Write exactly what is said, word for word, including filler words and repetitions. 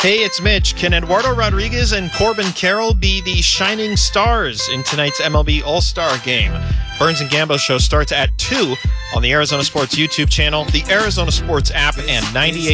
Hey, it's Mitch. Can Eduardo Rodriguez and Corbin Carroll be the shining stars in tonight's M L B All-Star Game? Burns and Gambo show starts at two on the Arizona Sports YouTube channel, the Arizona Sports app, and ninety-eight